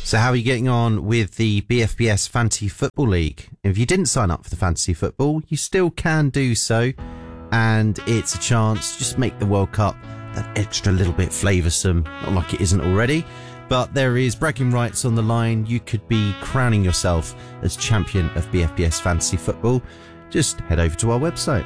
So how are you getting on with the BFBS Fantasy Football League? If you didn't sign up for the fantasy football, you still can do so. And it's a chance to just make the World Cup that extra little bit flavoursome, not like it isn't already. But there is bragging rights on the line. You could be crowning yourself as champion of BFBS Fantasy Football. Just head over to our website.